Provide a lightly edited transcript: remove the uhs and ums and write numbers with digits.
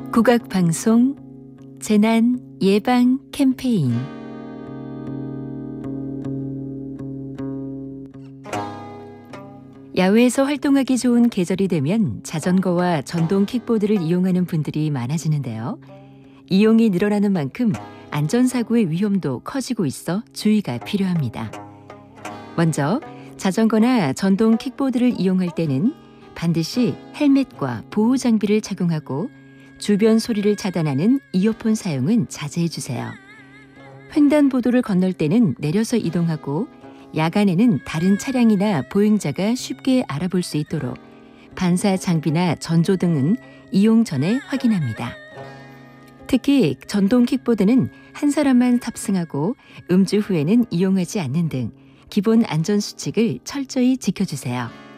국악방송 재난 예방 캠페인. 야외에서 활동하기 좋은 계절이 되면 자전거와 전동 킥보드를 이용하는 분들이 많아지는데요. 이용이 늘어나는 만큼 안전사고의 위험도 커지고 있어 주의가 필요합니다. 먼저 자전거나 전동 킥보드를 이용할 때는 반드시 헬멧과 보호 장비를 착용하고 주변 소리를 차단하는 이어폰 사용은 자제해 주세요. 횡단보도를 건널 때는 내려서 이동하고 야간에는 다른 차량이나 보행자가 쉽게 알아볼 수 있도록 반사 장비나 전조등은 이용 전에 확인합니다. 특히 전동 킥보드는 한 사람만 탑승하고 음주 후에는 이용하지 않는 등 기본 안전수칙을 철저히 지켜주세요.